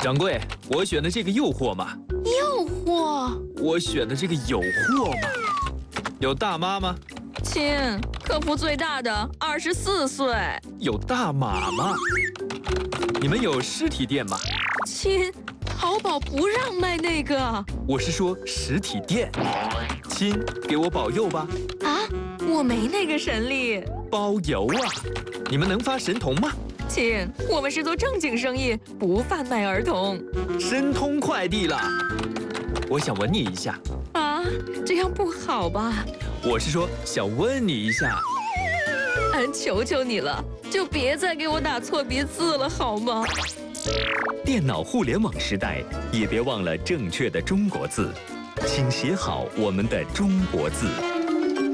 掌柜，我选的这个诱惑吗？ 诱惑？ 我选的这个有货吗？有大妈吗？ 亲，客服最大的24岁。 有大码吗？你们有实体店吗？ 亲，淘宝不让卖那个。 我是说实体店。亲，给我保佑吧。 啊，我没那个神力。 包邮啊！你们能发神童吗？ 亲，我们是做正经生意，不贩卖儿童。 申通快递了，我想吻你一下。 啊，这样不好吧？ 我是说想问你一下。 求求你了，就别再给我打错别字了，好吗？ 电脑互联网时代，也别忘了正确的中国字，请写好我们的中国字。